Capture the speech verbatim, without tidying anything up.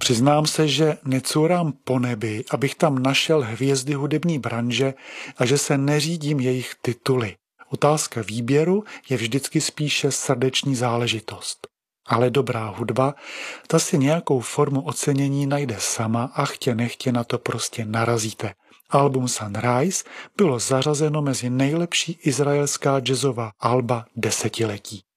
Přiznám se, že necourám po nebi, abych tam našel hvězdy hudební branže a že se neřídím jejich tituly. Otázka výběru je vždycky spíše srdeční záležitost. Ale dobrá hudba, ta si nějakou formu ocenění najde sama a chtě nechtě na to prostě narazíte. Album Sunrise bylo zařazeno mezi nejlepší izraelská jazzová alba desetiletí.